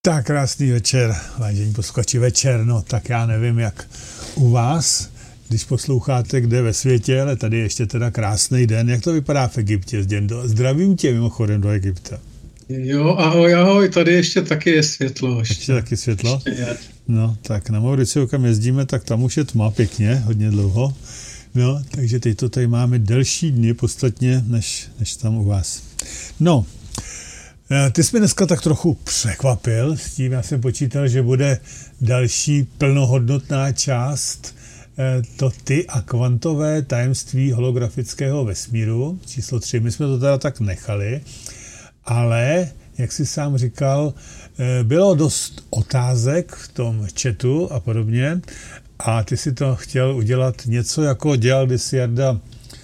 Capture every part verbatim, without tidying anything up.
Tak krásný večer, vážení posluchači, večer, no tak já nevím, jak u vás, když posloucháte kde ve světě, ale tady ještě teda krásný den. Jak to vypadá v Egyptě? Zdravím tě mimochodem do Egypta. Jo, ahoj, ahoj, tady ještě taky je světlo. Ještě, ještě taky světlo? Ještě je. No, tak na Mauriciu, kam jezdíme, tak tam už je tma pěkně, hodně dlouho. No, takže teď to tady máme delší dny podstatně, než, než tam u vás. No, ty jsi mi dneska tak trochu překvapil s tím, já jsem počítal, že bude další plnohodnotná část, to ty a kvantové tajemství holografického vesmíru, číslo tři. My jsme to teda tak nechali, ale, jak jsi sám říkal, bylo dost otázek v tom chatu a podobně a ty si to chtěl udělat něco, jako dělal kdysi Jarda,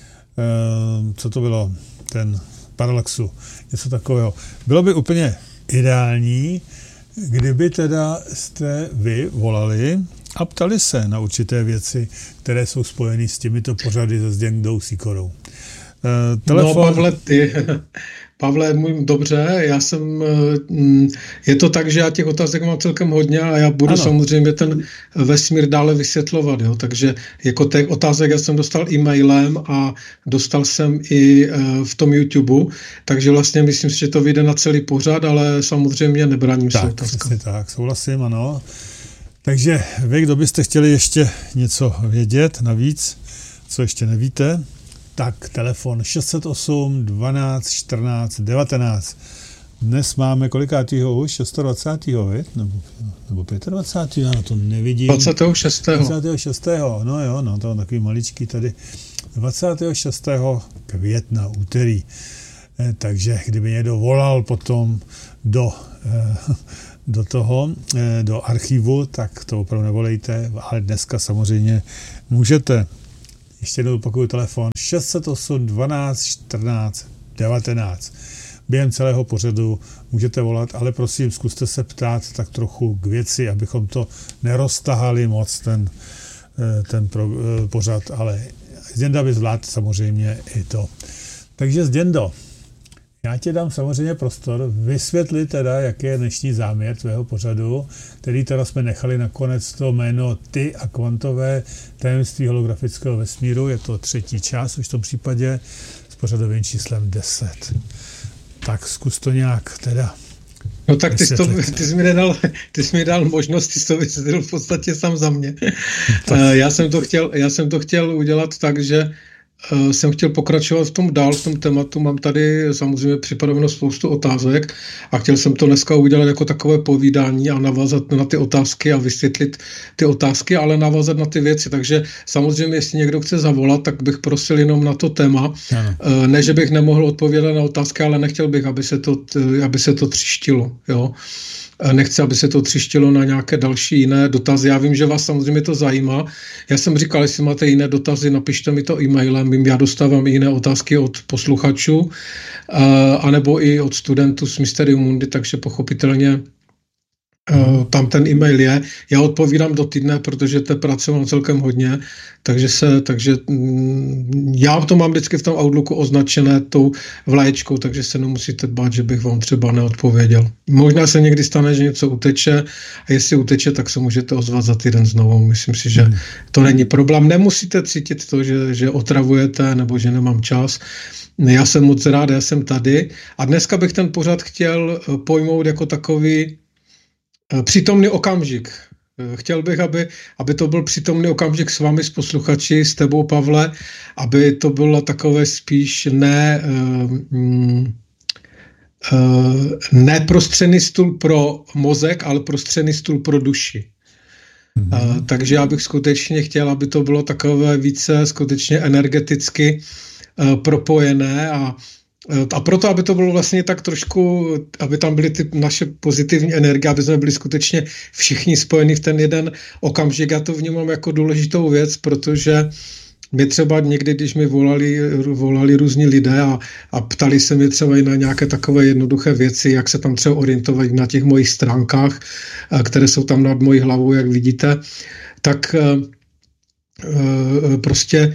co to bylo, ten Parallaxu, něco takového. Bylo by úplně ideální, kdyby teda jste vy volali a ptali se na určité věci, které jsou spojeny s těmito pořady se Zdeňkou Sikorou. E, telefon... No, Pavle, ty, Pavle, můj, dobře, já jsem, je to tak, že já těch otázek mám celkem hodně a já budu ano. samozřejmě ten vesmír dále vysvětlovat, jo, takže jako těch otázek já jsem dostal e-mailem a dostal jsem i v tom YouTube, takže vlastně myslím si, že to vyjde na celý pořad, ale samozřejmě nebraním se otázkám. Tak, souhlasím, ano. Takže vy, kdo byste chtěli ještě něco vědět navíc, co ještě nevíte, tak telefon šest set osm dvanáct čtrnáct devatenáct. Dnes máme kolikátýho už? dvacátého šestého, nebo, nebo dvacátého pátého, já na to nevidím. dvacátého šestého dvacátého šestého No jo, no to je takový maličký tady. dvacátého šestého května, úterý. Eh, takže kdyby někdo volal potom do... Eh, do toho, do archivu, tak to opravdu nevolejte, ale dneska samozřejmě můžete. Ještě jednou opakuju telefon šest set osm dvanáct čtrnáct devatenáct. Během celého pořadu můžete volat, ale prosím, zkuste se ptát tak trochu k věci, abychom to neroztahali moc, ten, ten pro, pořad, ale Zděnda by zvládl samozřejmě i to. Takže Zděndo, já ti dám samozřejmě prostor vysvětlit teda, jaký je dnešní záměr tvého pořadu, který teda jsme nechali nakonec to jméno Ty a kvantové tajemství holografického vesmíru. Je to třetí část už v tom případě s pořadovým číslem deset. Tak zkus to nějak teda No tak ty jsi, to, ty jsi mi nedal, ty jsi mi dal možnost, ty jsi to vysvětlil v podstatě sám za mě. já, jsem to chtěl, já jsem to chtěl udělat tak, že Uh, jsem chtěl pokračovat v tom dál, v tom tématu. Mám tady samozřejmě připraveno spoustu otázek a chtěl jsem to dneska udělat jako takové povídání a navázat na ty otázky a vysvětlit ty otázky, ale navázat na ty věci. Takže samozřejmě, jestli někdo chce zavolat, tak bych prosil jenom na to téma. Uh, ne, že bych nemohl odpovědět na otázky, ale nechtěl bych, aby se to, aby se to třištilo. Jo? Nechci, aby se to třištilo na nějaké další jiné dotazy. Já vím, že vás samozřejmě to zajímá. Já jsem říkal, jestli máte jiné dotazy, napište mi to e-mailem. Já dostávám i jiné otázky od posluchačů, anebo i od studentů z Mysterium Mundi, takže pochopitelně tam ten e-mail je. Já odpovídám do týdne, protože té práce mám celkem hodně, takže, se, takže já to mám vždycky v tom Outlooku označené tou vlaječkou, takže se nemusíte bát, že bych vám třeba neodpověděl. Možná se někdy stane, že něco uteče a jestli uteče, tak se můžete ozvat za týden znovu. Myslím si, že to není problém. Nemusíte cítit to, že, že otravujete nebo že nemám čas. Já jsem moc rád, já jsem tady a dneska bych ten pořad chtěl pojmout jako takový přítomný okamžik. Chtěl bych, aby, aby to byl přítomný okamžik s vámi, s posluchači, s tebou, Pavle, aby to bylo takové spíš ne, uh, uh, ne prostřený stůl pro mozek, ale prostřený stůl pro duši. Mm-hmm. Uh, takže já bych skutečně chtěl, aby to bylo takové více skutečně energeticky uh, propojené a A proto, aby to bylo vlastně tak trošku, aby tam byly ty naše pozitivní energie, aby jsme byli skutečně všichni spojeni v ten jeden okamžik. Já to vnímám jako důležitou věc, protože mě třeba někdy, když mi volali, volali různí lidé a, a ptali se mě třeba i na nějaké takové jednoduché věci, jak se tam třeba orientovat na těch mojich stránkách, které jsou tam nad mojí hlavou, jak vidíte, tak prostě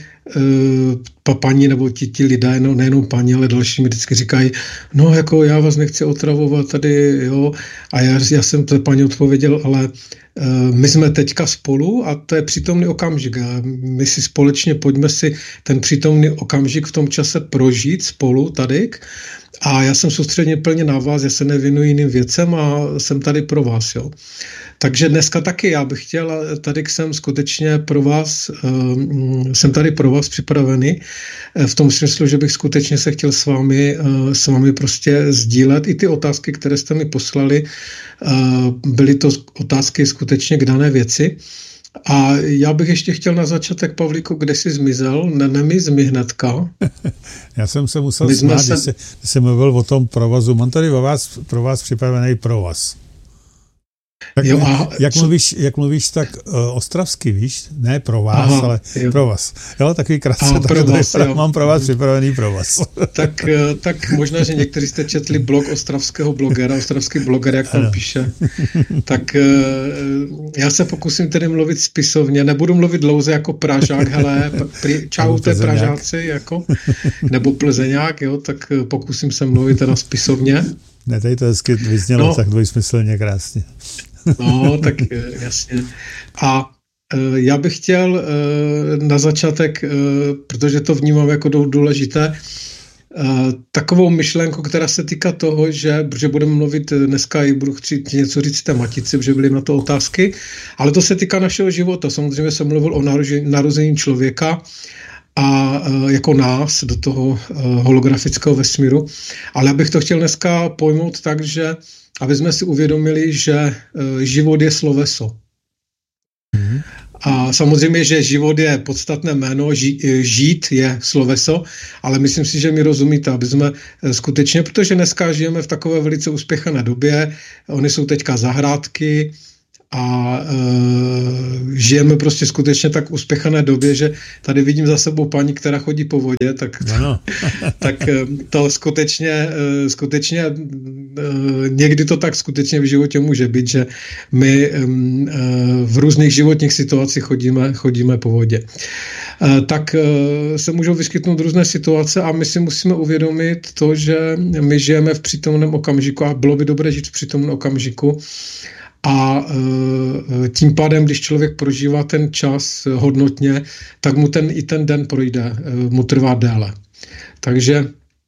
paní nebo ti, ti lidé, no, nejenom paní, ale další mi vždycky říkají, no jako já vás nechci otravovat tady, jo, a já, já jsem té paní odpověděl, ale my jsme teďka spolu a to je přítomný okamžik. A my si společně pojďme si ten přítomný okamžik v tom čase prožít spolu tady. A já jsem soustředně plně na vás, já se nevěnuji jiným věcem a jsem tady pro vás. Jo. Takže dneska taky já bych chtěl, tady jsem skutečně pro vás, jsem tady pro vás připravený v tom smyslu, že bych skutečně se chtěl s vámi, s vámi prostě sdílet i ty otázky, které jste mi poslali. Byly to otázky skutečně k dané věci. A já bych ještě chtěl na začátek, Pavlíku, kde jsi zmizel? Ne, nemiz mi hnedka. Já jsem se musel smát, se... když, když jsem mluvil o tom provazu. Mám tady o vás, pro vás připravený provaz. Tak, jo, a jak, co... mluvíš, jak mluvíš, tak uh, ostravsky, víš? Ne pro vás, aha, ale jo. Pro vás. Jo, takový krásný. Tak vás, mám pro vás připravený pro vás. tak, tak možná, že někteří jste četli blog ostravského blogera, ostravský bloger, jak tam ano. píše. Tak uh, já se pokusím tedy mluvit spisovně. Nebudu mluvit dlouze jako Pražák, hele, pri, čau, té Pražáci, jako, nebo Plzeňák, jo, tak pokusím se mluvit teda spisovně. Ne, tady to hezky vyznělo no, tak dvojsmyslně krásně. No, tak jasně. A e, já bych chtěl e, na začátek, e, protože to vnímám jako důležité, e, takovou myšlenku, která se týká toho, že, že budeme mluvit dneska i budu chtít něco říct té matici, protože byly na to otázky, ale to se týká našeho života. Samozřejmě jsem mluvil o narození člověka, a jako nás do toho holografického vesmíru. Ale já bych to chtěl dneska pojmout tak, že aby jsme si uvědomili, že život je sloveso. Mm-hmm. A samozřejmě, že život je podstatné jméno, ži, žít je sloveso, ale myslím si, že mi rozumíte, aby jsme skutečně, protože dneska žijeme v takové velice uspěchané době, ony jsou teďka zahrádky, a e, žijeme prostě skutečně tak uspěchané době, že tady vidím za sebou paní, která chodí po vodě, tak, no. tak to skutečně, skutečně někdy to tak skutečně v životě může být, že my v různých životních situacích chodíme, chodíme po vodě. Tak se můžou vyskytnout různé situace a my si musíme uvědomit to, že my žijeme v přítomném okamžiku a bylo by dobré žít v přítomném okamžiku. A e, tím pádem, když člověk prožívá ten čas hodnotně, tak mu ten i ten den projde, e, mu trvá déle. Takže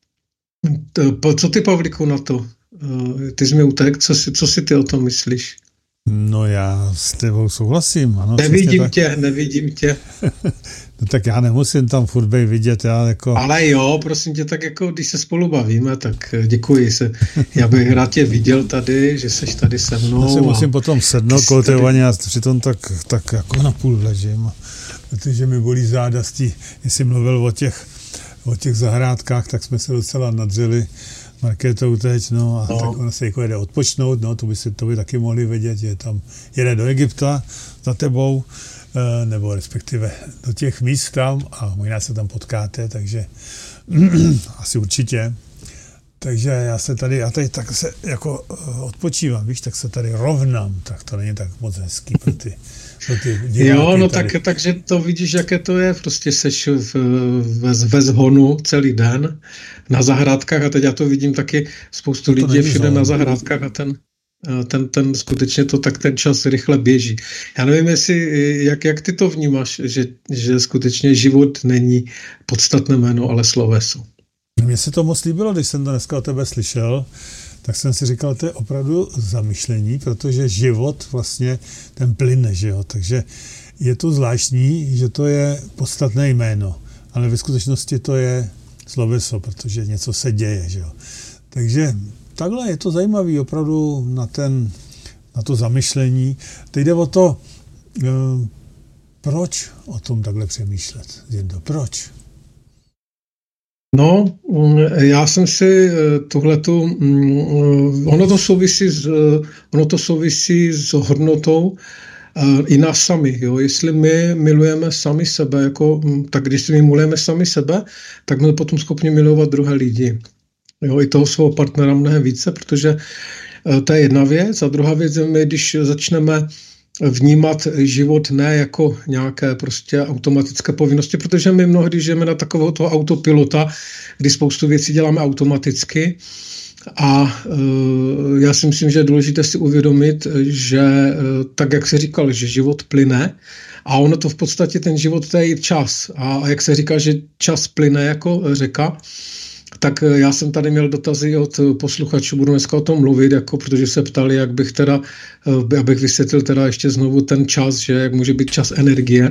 to, co ty, Pavlíku, na to? E, ty jsi mi utek, co si, co si ty o tom myslíš? No já s tebou souhlasím. Ano, nevidím tak... tě, nevidím tě. No tak já nemusím tam furt být vidět. Já jako... Ale jo, prosím tě, tak jako když se spolu bavíme, tak děkuji se. Já bych rád tě viděl tady, že seš tady se mnou. Já se musím potom sednout kultivovaně a přitom tak, tak jako na půl ležím. Protože mi bolí záda z tí, jestli mluvil o těch, o těch zahrádkách, tak jsme se docela nadřeli Markétou teď, no a no. Tak ona se jako jede odpočnout, no to by si to by taky mohli vědět, že tam jede do Egypta za tebou, e, nebo respektive do těch míst tam a možná se tam potkáte, takže asi určitě. Takže já se tady, já tady tak se jako odpočívám, víš, tak se tady rovnám, tak to není tak moc hezký pro ty, pro ty diváky. Jo, no tak, takže to vidíš, jaké to je, prostě seš v, ve, ve zhonu celý den na zahrádkách a teď já to vidím taky, spoustu lidí je všude na zahrádkách a ten, ten, ten skutečně to tak ten čas rychle běží. Já nevím, jestli, jak, jak ty to vnímáš, že, že skutečně život není podstatné jméno, ale sloveso. Mně se to moc líbilo, když jsem to dneska o tebe slyšel, tak jsem si říkal, to je opravdu zamyšlení, protože život vlastně ten plyne, že jo, takže je to zvláštní, že to je podstatné jméno, ale ve skutečnosti to je sloveso, protože něco se děje, že jo. Takže takhle je to zajímavý opravdu na, ten, na to zamyšlení. Teď jde o to, proč o tom takhle přemýšlet, Jindo, proč? No, já jsem si tohleto, ono to souvisí s, ono to souvisí s hodnotou i nás sami, jo. Jestli my milujeme sami sebe, jako, tak když my milujeme sami sebe, tak jsme potom schopni milovat druhé lidi. Jo, i toho svého partnera mnohem více, protože to je jedna věc. A druhá věc, my když začneme vnímat život ne jako nějaké prostě automatické povinnosti, protože my mnohdy žijeme na takového toho autopilota, kdy spoustu věcí děláme automaticky. A e, já si myslím, že je důležité si uvědomit, že e, tak, jak se říkal, že život plyne a ono to v podstatě ten život to je i čas. A, a jak se říká, že čas plyne jako řeka, tak já jsem tady měl dotazy od posluchačů, budu dneska o tom mluvit, jako, protože se ptali, jak bych teda, abych vysvětlil teda ještě znovu ten čas, že jak může být čas energie.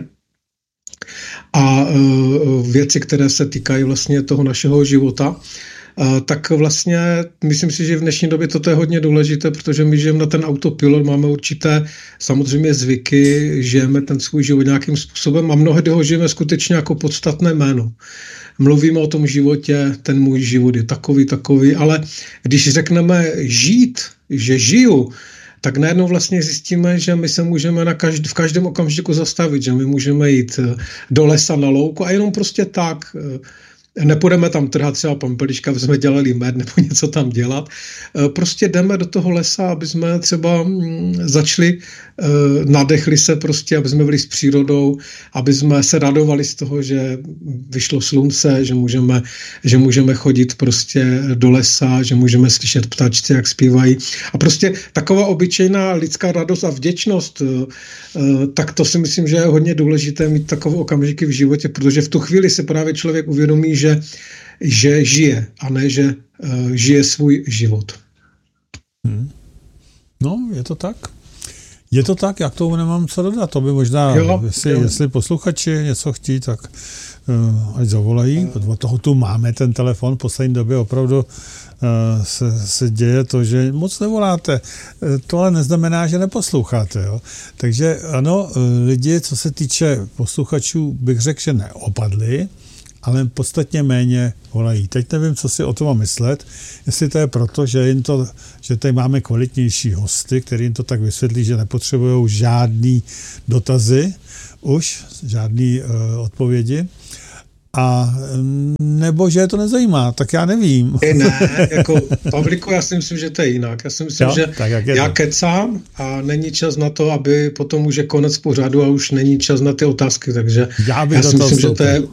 A e, věci, které se týkají vlastně toho našeho života, tak vlastně myslím si, že v dnešní době toto je hodně důležité, protože my žijeme na ten autopilot, máme určité samozřejmě zvyky, žijeme ten svůj život nějakým způsobem a mnohdy ho žijeme skutečně jako podstatné jméno. Mluvíme o tom životě, ten můj život je takový, takový, ale když řekneme žít, že žiju, tak najednou vlastně zjistíme, že my se můžeme na každý, v každém okamžiku zastavit, že my můžeme jít do lesa na louku a jenom prostě tak. Nepůjdeme tam trhat třeba pampeliška, aby jsme dělali med nebo něco tam dělat. Prostě jdeme do toho lesa, aby jsme třeba začali, nadechli se prostě, aby jsme byli s přírodou, aby jsme se radovali z toho, že vyšlo slunce, že můžeme, že můžeme chodit prostě do lesa, že můžeme slyšet ptačci, jak zpívají. A prostě taková obyčejná lidská radost a vděčnost, tak to si myslím, že je hodně důležité mít takové okamžiky v životě, protože v tu chvíli se právě člověk uvědomí, že, že žije a ne, že uh, žije svůj život. Hmm. No, je to tak. Je to tak, já k tomu nemám co dodat. To by možná, jo, jestli, jo. jestli posluchači něco chtí, tak uh, ať zavolají. Od toho tu máme ten telefon. V poslední době opravdu uh, se, se děje to, že moc nevoláte. To ale neznamená, že neposloucháte. Jo? Takže ano, lidi, co se týče posluchačů, bych řekl, že neopadli, ale podstatně méně volají. Teď nevím, co si o tom mám myslet, jestli to je proto, že, jim to, že tady máme kvalitnější hosty, který jim to tak vysvětlí, že nepotřebují žádný dotazy už, žádný uh, odpovědi, a nebo že je to nezajímá, tak já nevím. Ne, jako Pavliku, já si myslím, že to je jinak. Já si myslím, jo, že já to? kecám a není čas na to, aby potom už je konec pořadu a už není čas na ty otázky, takže já, bych já si myslím, že to je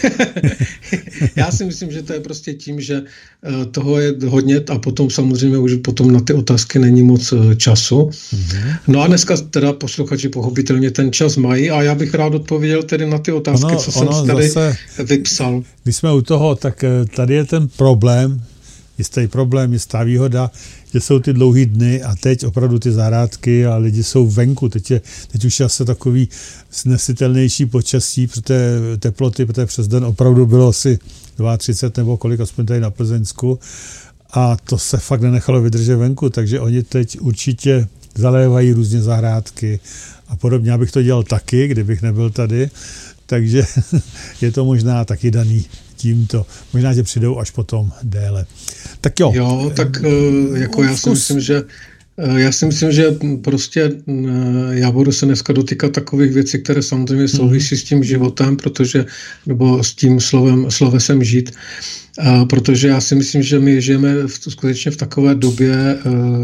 já si myslím, že to je prostě tím, že toho je hodně a potom samozřejmě už potom na ty otázky není moc času. Mm-hmm. No a dneska teda posluchači pochopitelně ten čas mají a já bych rád odpověděl tedy na ty otázky, ono, co ono jsem tady zase vypsal. Když jsme u toho, tak tady je ten problém, jistý problém, jistá výhoda, že jsou ty dlouhý dny a teď opravdu ty zahrádky a lidi jsou venku. Teď, je, teď už je asi takový snesitelnější počasí, protože teploty, protože přes den opravdu bylo asi třicet dva nebo kolik, aspoň tady na Plzeňsku. A to se fakt nenechalo vydržet venku, takže oni teď určitě zalévají různě zahrádky a podobně. Abych to dělal taky, kdybych nebyl tady. Takže je to možná taky daný tímto. Možná, že přijdou až potom déle. Tak jo. Jo, tak jako já si myslím, že já si myslím, že prostě já budu se dneska dotýkat takových věcí, které samozřejmě souvisí mm. s tím životem, protože, nebo s tím slovem, slovesem žít, protože já si myslím, že my žijeme v, skutečně v takové době,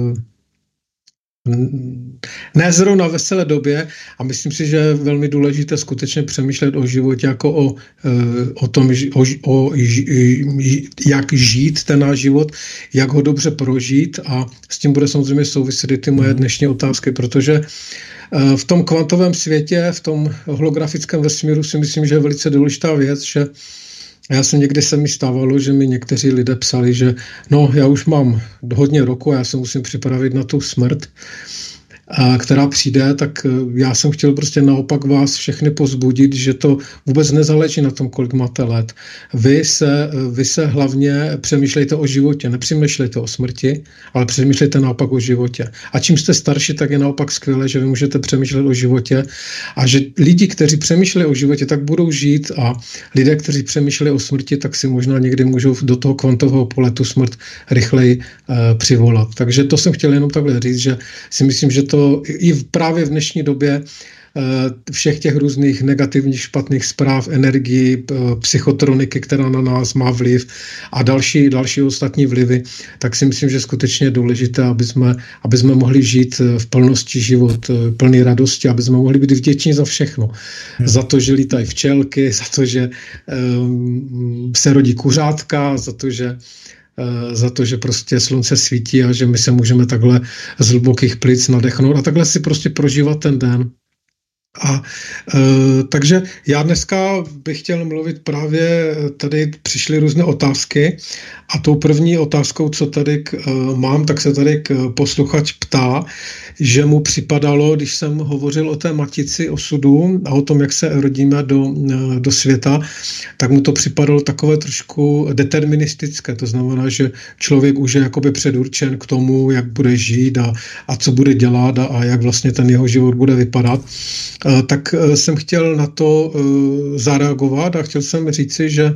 ne zrovna veselé době a myslím si, že je velmi důležité skutečně přemýšlet o životě jako o, o tom, o, o, jak žít ten náš život, jak ho dobře prožít a s tím bude samozřejmě souviset i ty moje dnešní otázky, protože v tom kvantovém světě, v tom holografickém vesmíru si myslím, že je velice důležitá věc, že já jsem někdy se mi stávalo, že mi někteří lidé psali, že no, já už mám hodně roku a já se musím připravit na tu smrt, a která přijde, tak já jsem chtěl prostě naopak vás všechny pozbudit, že to vůbec nezáleží na tom, kolik máte let. Vy se, vy se hlavně přemýšlejte o životě, nepřemýšlejte o smrti, ale přemýšlejte naopak o životě. A čím jste starší, tak je naopak skvělé, že vy můžete přemýšlet o životě a že lidi, kteří přemýšleli o životě, tak budou žít a lidé, kteří přemýšleli o smrti, tak si možná někdy můžou do toho kvantového pole tu smrt rychleji uh, přivolat. Takže to jsem chtěl jenom takhle říct, že si myslím, že to i právě v dnešní době všech těch různých negativních, špatných zpráv, energii, psychotroniky, která na nás má vliv a další, další ostatní vlivy, tak si myslím, že skutečně je důležité, aby jsme, aby jsme mohli žít v plnosti život, plný radosti, aby jsme mohli být vděční za všechno. Hmm. Za to, že lítají včelky, za to, že um, se rodí kuřátka, za to, že za to, že prostě slunce svítí a že my se můžeme takhle z hlubokých plic nadechnout a takhle si prostě prožívat ten den. A e, takže já dneska bych chtěl mluvit právě, tady přišly různé otázky a tou první otázkou, co tady k, e, mám, tak se tady k posluchač ptá, že mu připadalo, když jsem hovořil o té matici osudu a o tom, jak se rodíme do, e, do světa, tak mu to připadalo takové trošku deterministické, to znamená, že člověk už je jakoby předurčen k tomu, jak bude žít a, a co bude dělat a, a jak vlastně ten jeho život bude vypadat. Tak jsem chtěl na to zareagovat a chtěl jsem říci, že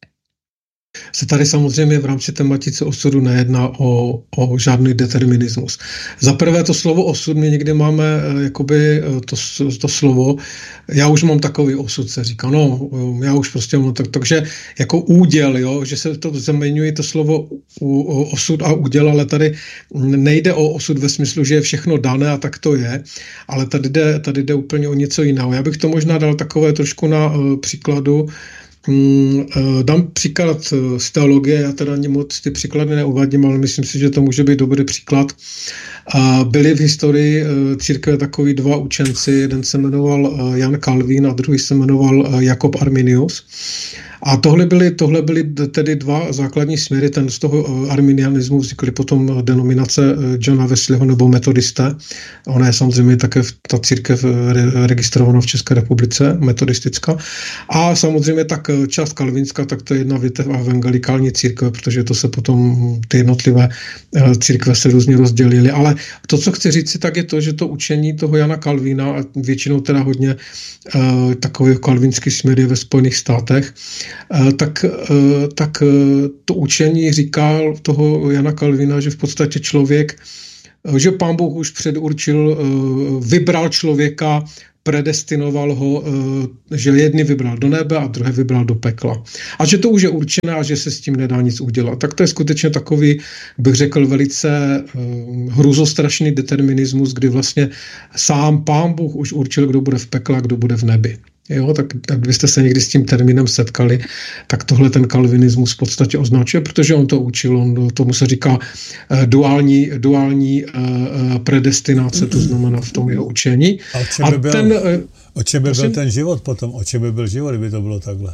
se tady samozřejmě v rámci té matice osudu nejedná o, o žádný determinismus. Za prvé to slovo osud, my někdy máme jakoby to, to slovo, já už mám takový osud, se říká, no, já už prostě mám tak, takže jako úděl, jo, že se to zaměňuje to slovo osud a úděl, ale tady nejde o osud ve smyslu, že je všechno dané a tak to je, ale tady jde, tady jde úplně o něco jiného. Já bych to možná dal takové trošku na uh, příkladu. Dám příklad z teologie, já teda ani moc ty příklady neuvádím, ale myslím si, že to může být dobrý příklad. Byli v historii církve takový dva učenci, jeden se jmenoval Jan Kalvín a druhý se jmenoval Jakob Arminius. A tohle byly, tohle byly tedy dva základní směry, ten z toho arminianismu vznikly potom denominace Johna Wesleyho nebo metodisté. Ona je samozřejmě také ta církev registrovaná v České republice, metodistická. A samozřejmě tak část kalvinská, tak to je jedna větev evangelikální církve, protože to se potom ty jednotlivé církve se různě rozdělily. Ale to, co chci říct si, tak je to, že to učení toho Jana Kalvína, a většinou teda hodně uh, takových kalvinských směr je ve Spojených státech, Tak, tak to učení říkal toho Jana Kalvina, že v podstatě člověk, že Pán Bůh už předurčil, vybral člověka, predestinoval ho, že jedny vybral do nebe a druhé vybral do pekla. A že to už je určené a že se s tím nedá nic udělat. Tak to je skutečně takový, bych řekl, velice hruzostrašný determinismus, kdy vlastně sám Pán Bůh už určil, kdo bude v pekle a kdo bude v nebi. Jo, tak kdybyste se někdy s tím termínem setkali, tak tohle ten kalvinismus v podstatě označuje, protože on to učil, on tomu se říká uh, duální, duální uh, predestinace, to znamená v tom jeho učení. A o čem by, byl, ten, uh, o čem by byl ten život potom? O čem by byl život, kdyby to bylo takhle?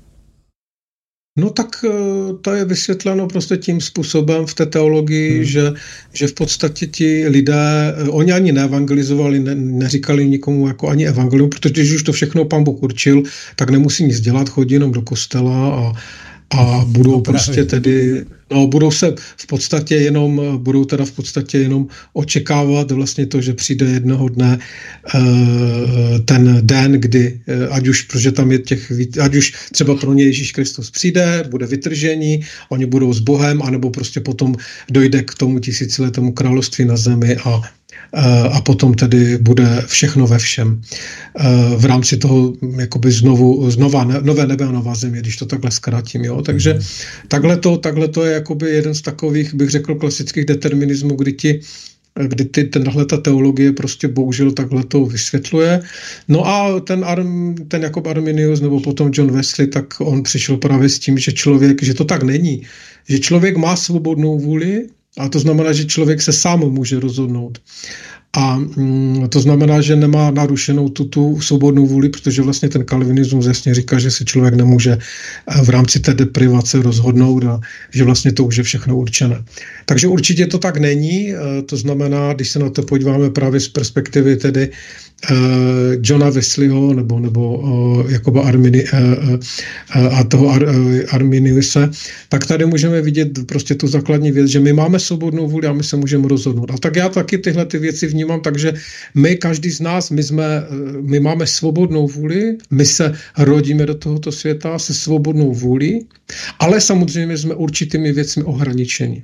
No tak to je vysvětleno prostě tím způsobem v té teologii, hmm. že, že v podstatě ti lidé, oni ani neevangelizovali, ne, neříkali nikomu jako ani evangelium, protože když už to všechno Pán Bůh určil, tak nemusí nic dělat, chodí jenom do kostela a a budou no, prostě tedy, no budou se v podstatě jenom, budou teda v podstatě jenom očekávat vlastně to, že přijde jednoho dne uh, ten den, kdy, uh, ať už, protože tam je těch, ať už třeba pro ně Ježíš Kristus přijde, bude vytržení, oni budou s Bohem, anebo prostě potom dojde k tomu tisíciletému království na zemi a a potom tedy bude všechno ve všem. V rámci toho jakoby znovu, znova, nové nebe a nová země, když to takhle zkrátím. Jo? Takže mm. takhle, to, takhle to je jakoby jeden z takových, bych řekl, klasických determinismů, kdy ti kdy ty, tenhle ta teologie prostě bohužel takhle to vysvětluje. No a ten, Arm, ten Jakob Arminius nebo potom John Wesley, tak on přišel právě s tím, že člověk, že to tak není. Že člověk má svobodnou vůli, a to znamená, že člověk se sám může rozhodnout. A mm, to znamená, že nemá narušenou tu, tu svobodnou vůli, protože vlastně ten kalvinismus jasně říká, že se člověk nemůže v rámci té deprivace rozhodnout a že vlastně to už je všechno určené. Takže určitě to tak není. To znamená, když se na to podíváme právě z perspektivy tedy uh, Johna Wesleyho nebo, nebo uh, Jakoba Armini, uh, uh, a toho Ar, uh, Arminiuse, tak tady můžeme vidět prostě tu základní věc, že my máme svobodnou vůli a my se můžeme rozhodnout. A tak já taky tyhle ty věci vnímám, takže my, každý z nás, my, jsme, my máme svobodnou vůli, my se rodíme do tohoto světa se svobodnou vůli, ale samozřejmě jsme určitými věcmi ohraničeni.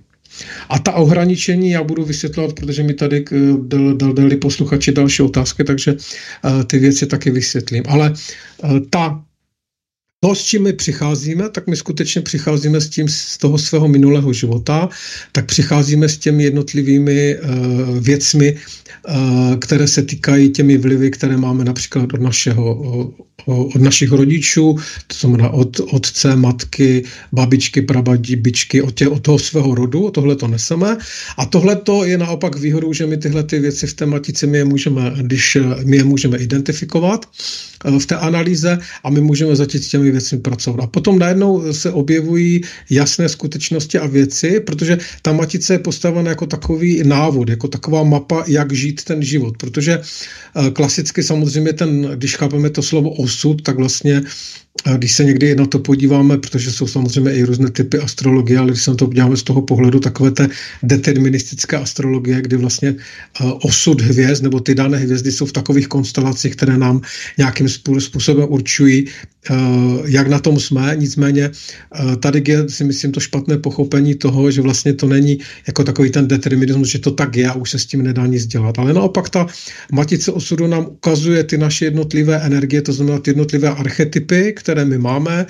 A ta ohraničení já budu vysvětlovat, protože mi tady dali dal, dal posluchači další otázky, takže uh, ty věci taky vysvětlím. Ale uh, ta to, s čím my přicházíme, tak my skutečně přicházíme s tím z toho svého minulého života, tak přicházíme s těmi jednotlivými uh, věcmi, uh, které se týkají těmi vlivy, které máme například od našeho uh, od našich rodičů, to znamená od otce, matky, babičky, prababičky, od, tě, od toho svého rodu, tohle to neseme. A tohle to je naopak výhodou, že my tyhle ty věci v té matici, my je můžeme, když my je můžeme identifikovat v té analýze a my můžeme začít s těmi věcmi pracovat. A potom najednou se objevují jasné skutečnosti a věci, protože ta matice je postavena jako takový návod, jako taková mapa, jak žít ten život. Protože klasicky samozřejmě ten, když chápeme to slovo osud, tak vlastně, když se někdy na to podíváme, protože jsou samozřejmě i různé typy astrologie, ale když se na to podíváme z toho pohledu takové té deterministické astrologie, kdy vlastně osud hvězd nebo ty dané hvězdy jsou v takových konstelacích, které nám nějakým způsobem určují, jak na tom jsme. Nicméně tady je, si myslím, to špatné pochopení toho, že vlastně to není jako takový ten determinismus, že to tak je a už se s tím nedá nic dělat. Ale naopak ta matice osudu nám ukazuje ty naše jednotlivé energie, to znamená ty jednotlivé archetypy, které my máme,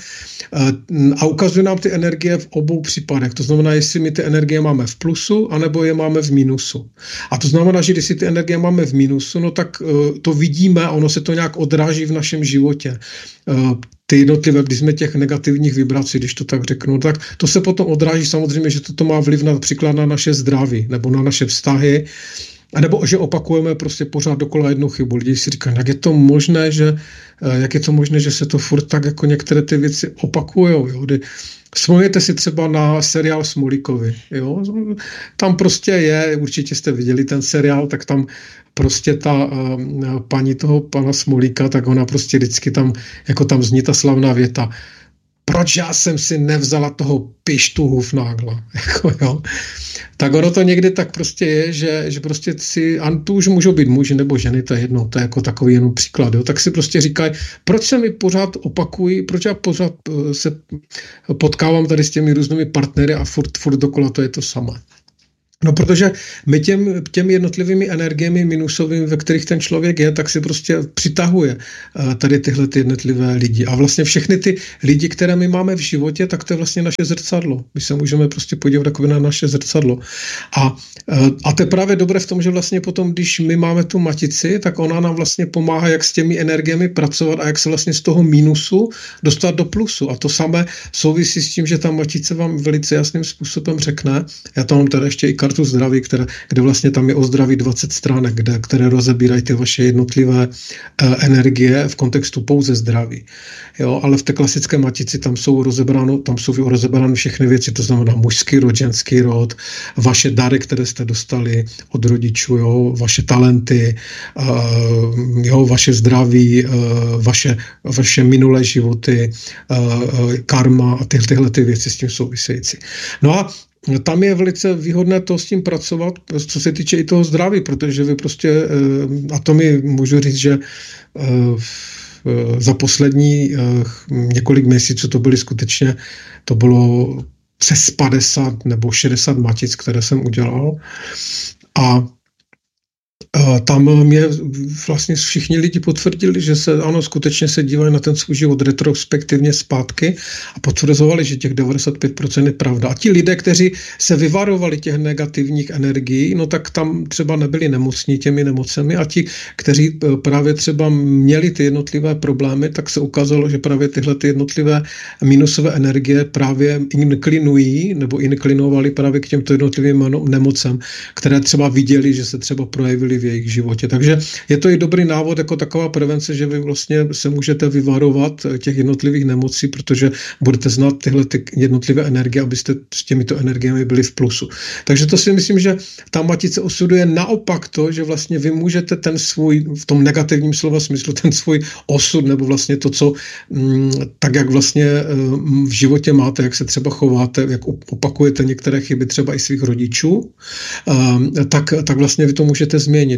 a ukazuje nám ty energie v obou případech. To znamená, jestli my ty energie máme v plusu, anebo je máme v mínusu. A to znamená, že když si ty energie máme v mínusu, no tak to vidíme a ono se to nějak odráží v našem životě. Ty jednotlivé, když jsme těch negativních vibrací, když to tak řeknu, tak to se potom odráží samozřejmě, že toto má vliv například na naše zdraví nebo na naše vztahy, a nebo že opakujeme prostě pořád dokola jednu chybu. Lidi si říkají, jak je to možné, že, jak je to možné, že se to furt tak jako některé ty věci opakujou. Jo? Vzpomněte si třeba na seriál Smolíkovi. Jo? Tam prostě je, určitě jste viděli ten seriál, tak tam prostě ta uh, paní toho pana Smolíka, tak ona prostě vždycky tam, jako tam zní ta slavná věta, proč já jsem si nevzala toho pištu Hufnagla, jako jo. Tak ono to někdy tak prostě je, že, že prostě si, a tu už můžou být muži nebo ženy, to je jedno, to je jako takový jenom příklad, jo. Tak si prostě říkají, proč se mi pořád opakují, proč já pořád se potkávám tady s těmi různými partnery a furt, furt dokola to je to samé. No, protože my těm, těmi jednotlivými energiemi minusovými, ve kterých ten člověk je, tak si prostě přitahuje tady tyhle ty jednotlivé lidi. A vlastně všechny ty lidi, které my máme v životě, tak to je vlastně naše zrcadlo. My se můžeme prostě podívat takové na naše zrcadlo. A, a to je právě dobré v tom, že vlastně potom, když my máme tu matici, tak ona nám vlastně pomáhá, jak s těmi energiemi pracovat a jak se vlastně z toho mínusu dostat do plusu. A to samé souvisí s tím, že ta matice vám velice jasným způsobem řekne, já tam mám tady ještě i kartu zdraví, které, kde vlastně tam je o zdraví dvacet stránek, kde, které rozebírají ty vaše jednotlivé uh, energie v kontextu pouze zdraví. Jo, ale v té klasické matici tam jsou rozebráno, tam jsou rozebrány všechny věci, to znamená mužský rod, ženský rod, vaše dary, které jste dostali od rodičů, jo, vaše talenty, uh, jo, vaše zdraví, uh, vaše, vaše minulé životy, uh, karma a tyhle, tyhle ty věci s tím související. No a tam je velice výhodné to s tím pracovat, co se týče i toho zdraví, protože vy prostě, a to mi můžu říct, že za poslední několik měsíců to byly skutečně, to bylo přes padesát nebo šedesát matic, které jsem udělal. A tam mě vlastně všichni lidi potvrdili, že se ano, skutečně se dívají na ten svůj život retrospektivně zpátky a potvrzovali, že těch devadesát pět procent je pravda. A ti lidé, kteří se vyvarovali těch negativních energií, no tak tam třeba nebyli nemocní těmi nemocemi a ti, kteří právě třeba měli ty jednotlivé problémy, tak se ukázalo, že právě tyhle ty jednotlivé minusové energie právě inklinují nebo inklinovali právě k těmto jednotlivým nemocem, které třeba viděli, že se třeba projevily v jejich životě. Takže je to i dobrý návod jako taková prevence, že vy vlastně se můžete vyvarovat těch jednotlivých nemocí, protože budete znát tyhle ty jednotlivé energie, abyste s těmito energiemi byli v plusu. Takže to si myslím, že ta matice osudu je naopak to, že vlastně vy můžete ten svůj, v tom negativním slova smyslu, ten svůj osud, nebo vlastně to, co tak, jak vlastně v životě máte, jak se třeba chováte, jak opakujete některé chyby třeba i svých rodičů, tak, tak vlastně vy to můžete změnit.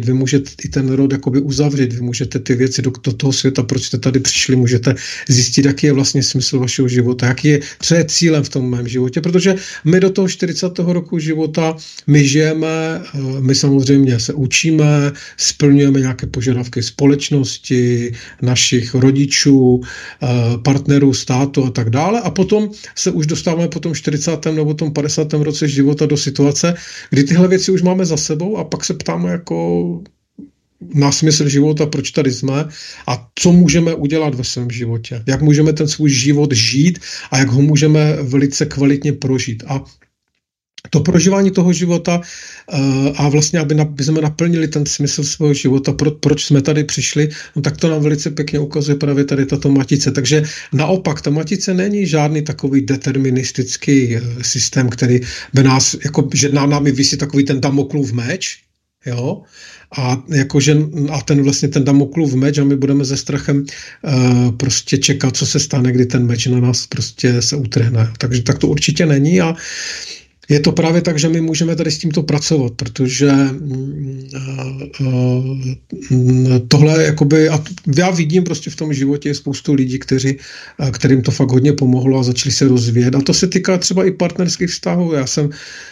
vy můžete i ten rod jakoby uzavřít, vy můžete ty věci do, do toho světa, proč jste tady přišli, můžete zjistit, jaký je vlastně smysl vašeho života, jaký je, co je cílem v tom mém životě, protože my do toho čtyřicátého roku života, my žijeme, my samozřejmě se učíme, splňujeme nějaké požadavky společnosti, našich rodičů, partnerů, státu a tak dále a potom se už dostáváme po tom čtyřicátém nebo tom padesátém roce života do situace, kdy tyhle věci už máme za sebou a pak se ptáme jako na smysl života, proč tady jsme a co můžeme udělat ve svém životě. Jak můžeme ten svůj život žít a jak ho můžeme velice kvalitně prožít. A to prožívání toho života a vlastně, aby jsme naplnili ten smysl svého života, pro, proč jsme tady přišli, no tak to nám velice pěkně ukazuje právě tady tato matice. Takže naopak, ta matice není žádný takový deterministický systém, který by nás, jako, že na námi visí takový ten Damoklův meč, jo, a, jakože, a ten vlastně ten Damoklův meč a my budeme se strachem uh, prostě čekat, co se stane, kdy ten meč na nás prostě se utrhne. Takže tak to určitě není a je to právě tak, že my můžeme tady s tímto pracovat, protože tohle jakoby, a já vidím prostě v tom životě spoustu lidí, kteří, kterým to fakt hodně pomohlo a začali se rozvíjet. A to se týká třeba i partnerských vztahů. Já jsem,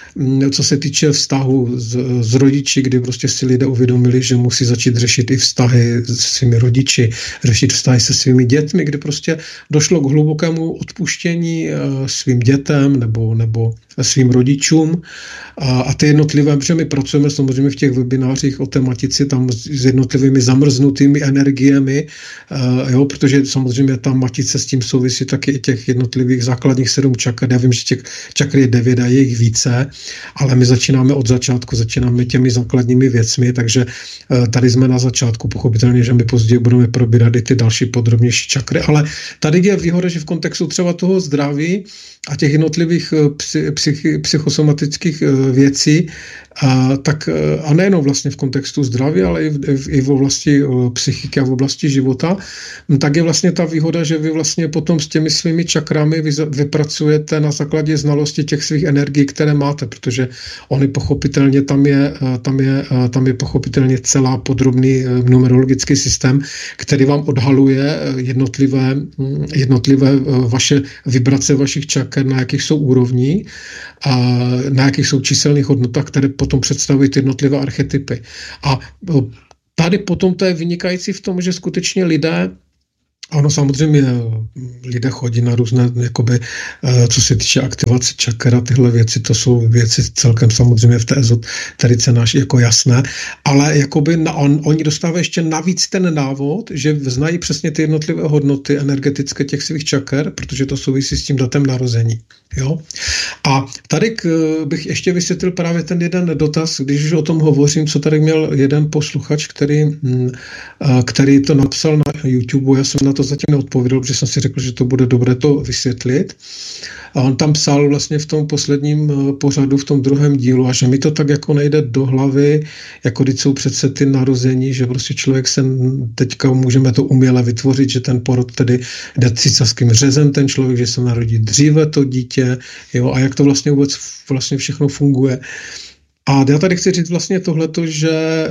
co se týče vztahu s, s rodiči, kdy prostě si lidé uvědomili, že musí začít řešit i vztahy se svými rodiči, řešit vztahy se svými dětmi, kdy prostě došlo k hlubokému odpuštění svým dětem nebo, nebo svým rodičům a, a ty jednotlivé, protože my pracujeme samozřejmě v těch webinářích o tematici tam s jednotlivými zamrznutými energiemi, uh, jo, protože samozřejmě ta matice s tím souvisí taky i těch jednotlivých základních sedm čakr. Já vím, že těch čakr je devět a je jich více, ale my začínáme od začátku, začínáme těmi základními věcmi, takže uh, tady jsme na začátku, pochopitelně, že my později budeme probírat i ty další podrobnější čakry, ale tady je výhoda, že v kontextu třeba toho zdraví a těch jednotlivých psy, psychi, psychosomatických věcí, a, tak, a nejenom vlastně v kontextu zdraví, ale i v, i v oblasti psychiky a v oblasti života, tak je vlastně ta výhoda, že vy vlastně potom s těmi svými čakrami vy, vypracujete na základě znalosti těch svých energií, které máte, protože oni pochopitelně tam je, tam je, tam je pochopitelně celá podrobný numerologický systém, který vám odhaluje jednotlivé, jednotlivé vaše vibrace vašich čaker, na jakých jsou úrovní a na jakých jsou číselných hodnotách, které potom představují ty jednotlivé archetypy. A tady potom to je vynikající v tom, že skutečně lidé, ano, samozřejmě lidé chodí na různé, jakoby, co se týče aktivace čaker a tyhle věci, to jsou věci celkem samozřejmě v té ezoterice náš jako jasné, ale jakoby na, on, oni dostávají ještě navíc ten návod, že znají přesně ty jednotlivé hodnoty energetické těch svých čaker, protože to souvisí s tím datem narození. Jo? A tady k, bych ještě vysvětlil právě ten jeden dotaz, když už o tom hovořím, co tady měl jeden posluchač, který, který to napsal na YouTube, já jsem na to zatím neodpověděl, protože jsem si řekl, že to bude dobré to vysvětlit. A on tam psal vlastně v tom posledním pořadu, v tom druhém dílu, a že mi to tak jako nejde do hlavy, jako když jsou přece ty narození, že prostě člověk se teďka můžeme to uměle vytvořit, že ten porod tedy jde císařským řezem, ten člověk, že se narodí dříve to dítě, jo, a jak to vlastně vůbec vlastně všechno funguje. A já tady chci říct vlastně tohleto, že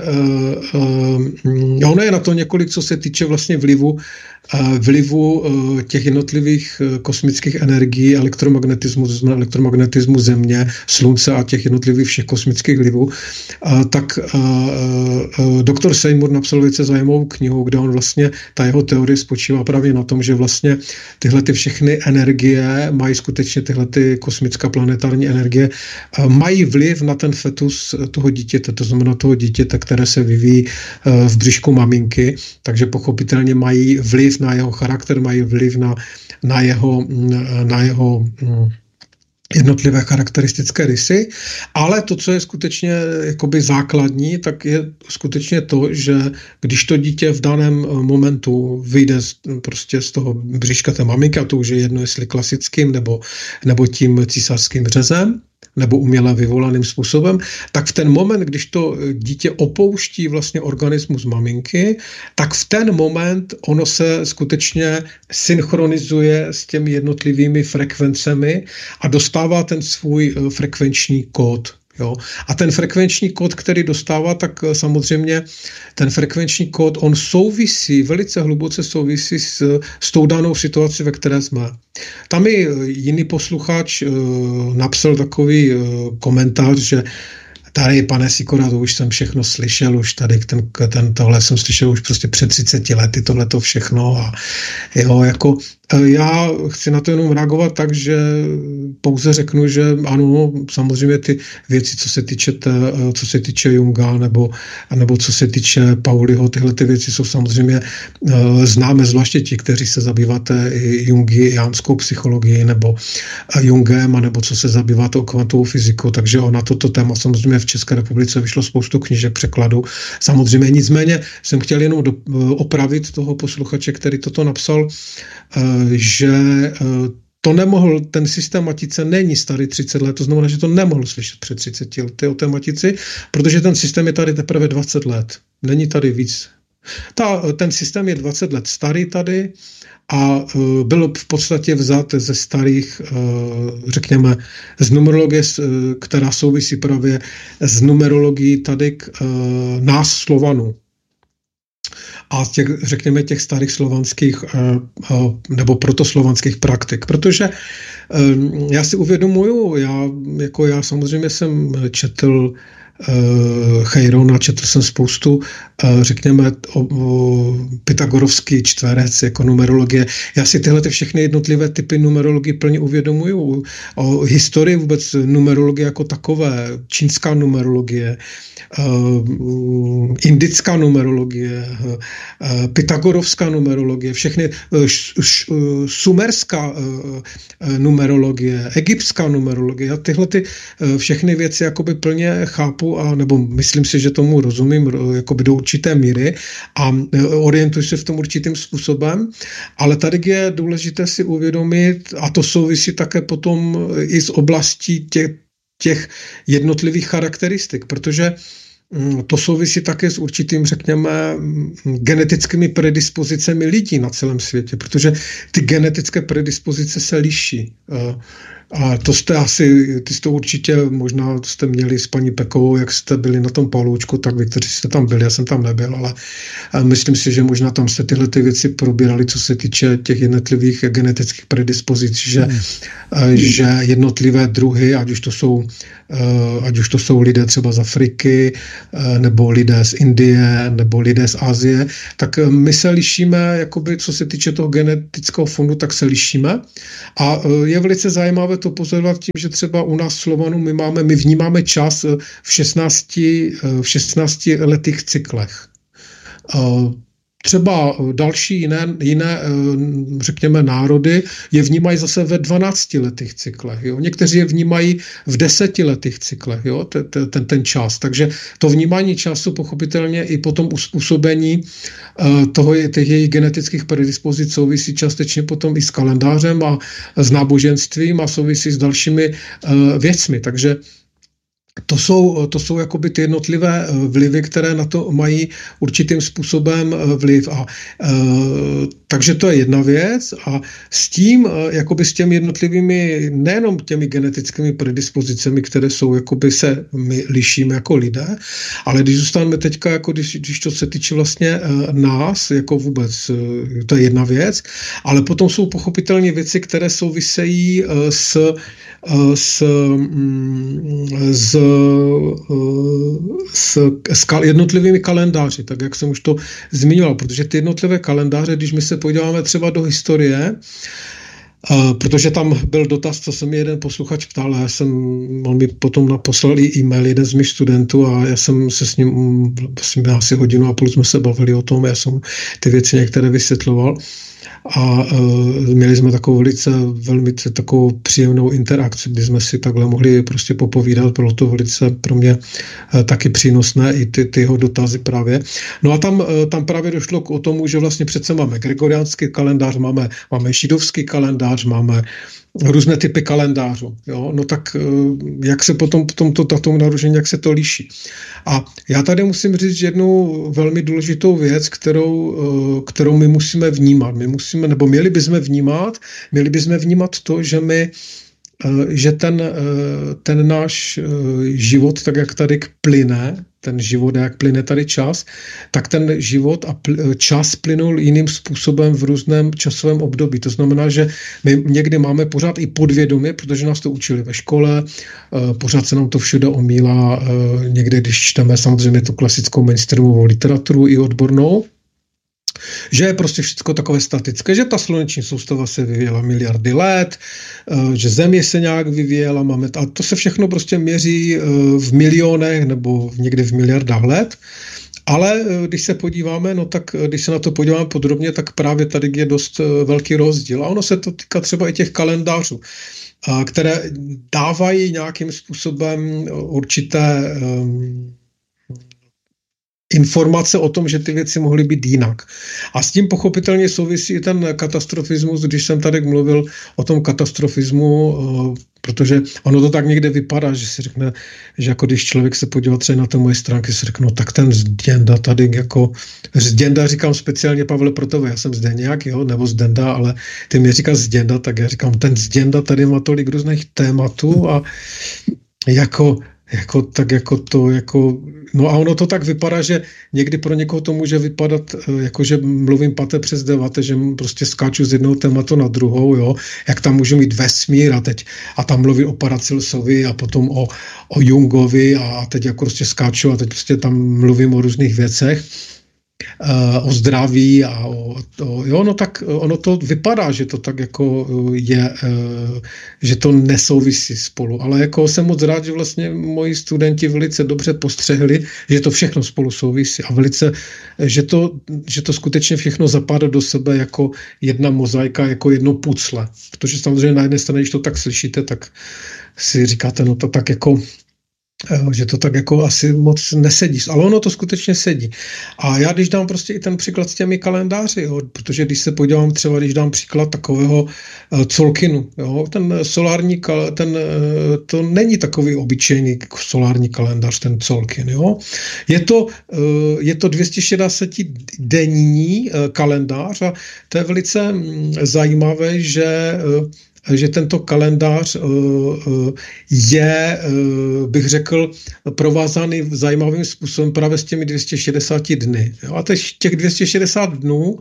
uh, uh, ono je na to několik, co se týče vlastně vlivu, uh, vlivu uh, těch jednotlivých uh, kosmických energií, elektromagnetismu, elektromagnetismu Země, Slunce a těch jednotlivých všech kosmických vlivů, uh, tak uh, uh, doktor Seymour napsal velice zajímavou knihu, kde on vlastně, ta jeho teorie spočívá právě na tom, že vlastně tyhle ty všechny energie mají skutečně tyhle ty kosmická planetární energie, uh, mají vliv na ten fetus toho dítěte, to znamená toho dítěte, které se vyvíjí v břišku maminky, takže pochopitelně mají vliv na jeho charakter, mají vliv na, na jeho, na jeho jednotlivé charakteristické rysy, ale to, co je skutečně jakoby základní, tak je skutečně to, že když to dítě v daném momentu vyjde z, prostě z toho břiška té maminky, a to už je jedno, jestli klasickým nebo, nebo tím císařským řezem, nebo uměle vyvolaným způsobem, tak v ten moment, když to dítě opouští vlastně organismus maminky, tak v ten moment ono se skutečně synchronizuje s těmi jednotlivými frekvencemi a dostává ten svůj frekvenční kód. Jo? A ten frekvenční kód, který dostává, tak samozřejmě ten frekvenční kód, on souvisí, velice hluboce souvisí s, s tou danou situací, ve které jsme. Tam mi jiný posluchač uh, napsal takový uh, komentář, že tady, pane Sikora, to už jsem všechno slyšel, už tady ten, ten, tohle jsem slyšel už prostě před třiceti lety, tohle to všechno a jo, jako já chci na to jenom reagovat tak, že pouze řeknu, že ano, samozřejmě ty věci, co se týče, te, co se týče Junga nebo, nebo co se týče Pauliho, tyhle ty věci jsou samozřejmě známe, zvláště ti, kteří se zabýváte i jungiánskou psychologii nebo Jungem, nebo co se zabýváte o kvantovou fyzikou, takže na toto téma samozřejmě v České republice vyšlo spoustu knížek překladů. Samozřejmě nicméně jsem chtěl jenom do, opravit toho posluchače, který toto napsal, že to nemohl, ten systém matice není starý třicet let, to znamená, že to nemohl slyšet před třiceti lety o té matici, protože ten systém je tady teprve dvacet let. Není tady víc. Ta, ten systém je dvacet let starý tady a uh, byl v podstatě vzat ze starých, uh, řekněme, z numerologie, uh, která souvisí právě s numerologií tady k uh, nás Slovanů. A těch, řekněme, těch starých slovanských nebo protoslovanských praktik. Protože já si uvědomuju, já, jako já samozřejmě jsem četl Chejrona, četl jsem spoustu, řekněme, o, o pythagorovský čtverec, jako numerologie. Já si tyhle všechny jednotlivé typy numerologie plně uvědomuju. O historii vůbec numerologie jako takové, čínská numerologie, indická numerologie, pythagorovská numerologie, všechny sumerská numerologie, egyptská numerologie. Já tyhle ty všechny věci jakoby plně chápu a nebo myslím si, že tomu rozumím jakoby do určité míry a orientuji se v tom určitým způsobem, ale tady je důležité si uvědomit, a to souvisí také potom i z oblastí těch, těch jednotlivých charakteristik, protože to souvisí také s určitým, řekněme, genetickými predispozicemi lidí na celém světě, protože ty genetické predispozice se liší. A to jste asi, ty jste určitě, možná jste měli s paní Pekovou, jak jste byli na tom Paloučku, tak vy, kteří jste tam byli, já jsem tam nebyl, ale myslím si, že možná tam jste tyhle ty věci probírali, co se týče těch jednotlivých genetických predispozic, že, hmm. že jednotlivé druhy, ať už to jsou, ať už to jsou lidé třeba z Afriky, nebo lidé z Indie, nebo lidé z Asie, tak my se lišíme, jakoby, co se týče toho genetického fondu, tak se lišíme a je velice zajímavé to pozorovat tím, že třeba u nás Slovanů my máme, my vnímáme čas v šestnácti, v šestnácti letých cyklech. Třeba další jiné, jiné, řekněme, národy je vnímají zase ve dvanáctiletých cyklech. Jo? Někteří je vnímají v desetiletých cyklech, jo? Ten, ten, ten čas. Takže to vnímání času pochopitelně i potom uspůsobení toho, těch jejich genetických predispozic souvisí částečně potom i s kalendářem a s náboženstvím a souvisí s dalšími věcmi. Takže To jsou, to jsou jakoby ty jednotlivé vlivy, které na to mají určitým způsobem vliv. A, e, takže to je jedna věc a s tím, jakoby s těmi jednotlivými, nejenom těmi genetickými predispozicemi, které jsou, jakoby se my lišíme jako lidé, ale když zůstaneme teďka, jako když, když to se týče vlastně nás, jako vůbec, to je jedna věc, ale potom jsou pochopitelně věci, které souvisejí s s, s, s, s jednotlivými kalendáři, tak jak jsem už to zmiňoval, protože ty jednotlivé kalendáře, když my se podíváme třeba do historie, Uh, protože tam byl dotaz, co se mi jeden posluchač ptal, a já jsem, on mi potom poslal i e-mail jeden z mých studentů a já jsem se s ním, vlastně asi hodinu a půl jsme se bavili o tom, já jsem ty věci některé vysvětloval a uh, měli jsme takovou velice, velmi takovou příjemnou interakci, kdy jsme si takhle mohli prostě popovídat, bylo to velice pro mě uh, taky přínosné, i ty, ty jeho dotazy právě. No a tam, uh, tam právě došlo k o tomu, že vlastně přece máme gregoriánský kalendář, máme, máme židovský kalendář, máme různé typy kalendářů. Jo? No tak jak se potom v tomto datum narožení, jak se to liší. A já tady musím říct jednu velmi důležitou věc, kterou, kterou my musíme vnímat. My musíme, nebo měli bychom vnímat, měli bychom vnímat to, že my že ten, ten náš život, tak jak tady plyne, ten život, jak plyne tady čas, tak ten život a pl- čas plynul jiným způsobem v různém časovém období. To znamená, že my někdy máme pořád i podvědomě, protože nás to učili ve škole, pořád se nám to všude omílá, někde když čteme samozřejmě tu klasickou mainstreamovou literaturu i odbornou, že je prostě všechno takové statické, že ta sluneční soustava se vyvíjela miliardy let, že Země se nějak vyvíjela, máme a to se všechno prostě měří v milionech nebo někde v miliardách let. Ale když se podíváme, no tak když se na to podíváme podrobně, tak právě tady je dost velký rozdíl. A ono se to týká třeba i těch kalendářů, které dávají nějakým způsobem určité informace o tom, že ty věci mohly být jinak. A s tím pochopitelně souvisí ten katastrofismus, když jsem tady mluvil o tom katastrofismu, protože ono to tak někde vypadá, že si řekne, že jako když člověk se podívá třeba na té moje stránky, si řekne, no tak ten Zděnda tady jako, Zděnda říkám speciálně, Pavle, pro tebe, já jsem Zdeňák, jo, nebo Zdenda, ale ty mi říkáš Zděnda, tak já říkám, ten Zděnda tady má tolik různých tématů a jako Jako, tak jako to, jako, no a ono to tak vypadá, že někdy pro někoho to může vypadat, jako že mluvím paté přes devate, že prostě skáču z jednoho tématu na druhou, jo, jak tam můžu mít vesmír a teď, a tam mluví o Paracelsovi a potom o, o Jungovi a teď jako prostě skáču a teď prostě tam mluvím o různých věcech, uh, o zdraví a o, o, jo, no tak ono to vypadá, že to tak jako je, uh, že to nesouvisí spolu, ale jako jsem moc rád, že vlastně moji studenti velice dobře postřehli, že to všechno spolu souvisí a velice, že to, že to skutečně všechno zapadá do sebe jako jedna mozaika, jako jedno pucle, protože samozřejmě na jedné straně, když to tak slyšíte, tak si říkáte, no to tak jako že to tak jako asi moc nesedí, ale ono to skutečně sedí. A já když dám prostě i ten příklad s těmi kalendáři, jo, protože když se podívám třeba, když dám příklad takového uh, Colkinu, jo, ten solární, ten, uh, to není takový obyčejný solární kalendář, ten Colkin, jo. Je to, uh, je to dvě stě šedesát denní uh, kalendář a to je velice um, zajímavé, že uh, že tento kalendář je, bych řekl, provázaný zajímavým způsobem právě s těmi dvěma sty šedesáti dny. A těch dvě stě šedesát dnů,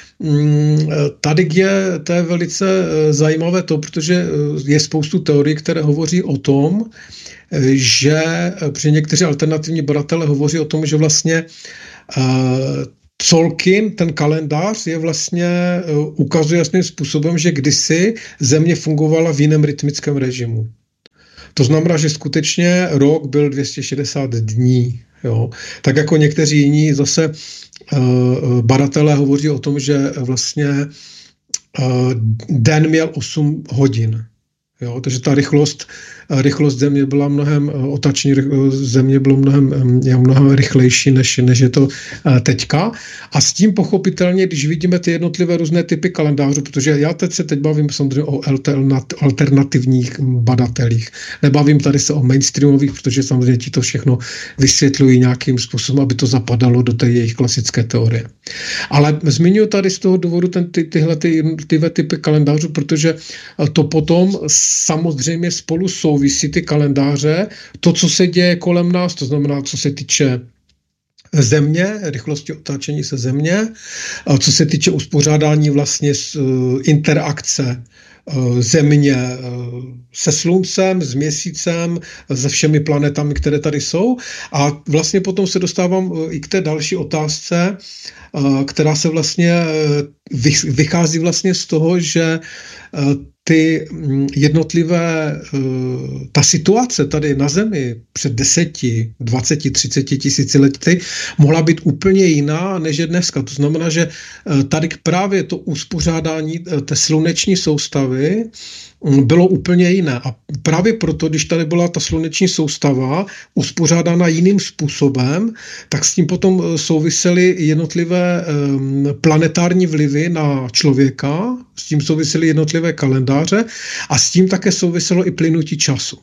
tady je, to je velice zajímavé to, protože je spoustu teorií, které hovoří o tom, že při někteří alternativní badatelé hovoří o tom, že vlastně Colkin, ten kalendář, je vlastně, ukazuje jasným způsobem, že kdysi Země fungovala v jiném rytmickém režimu. To znamená, že skutečně rok byl dvě stě šedesát dní. Jo. Tak jako někteří jiní zase uh, badatelé hovoří o tom, že vlastně uh, den měl osm hodin. Jo, takže ta rychlost, rychlost země byla mnohem, otační země bylo mnohem, je mnohem rychlejší, než, než je to teďka. A s tím pochopitelně, když vidíme ty jednotlivé různé typy kalendářů, protože já teď se teď bavím samozřejmě o alternativních badatelích, nebavím tady se o mainstreamových, protože samozřejmě ti to všechno vysvětlují nějakým způsobem, aby to zapadalo do té jejich klasické teorie. Ale zmiňuji tady z toho důvodu ten, ty, tyhle ty, tyhle typy kalendářů, protože to potom samozřejmě spolu souvisí ty kalendáře, to, co se děje kolem nás, to znamená, co se týče Země, rychlosti otáčení se Země, co se týče uspořádání vlastně interakce Země se Sluncem, s Měsícem, se všemi planetami, které tady jsou. A vlastně potom se dostávám i k té další otázce, která se vlastně vychází vlastně z toho, že ty jednotlivé, ta situace tady na Zemi před deseti, dvaceti, třiceti tisíci lety mohla být úplně jiná, než je dneska. To znamená, že tady právě to uspořádání té sluneční soustavy bylo úplně jiné. A právě proto, když tady byla ta sluneční soustava uspořádána jiným způsobem, tak s tím potom souvisely jednotlivé planetární vlivy na člověka, s tím souvisely jednotlivé kalendáře a s tím také souviselo i plynutí času.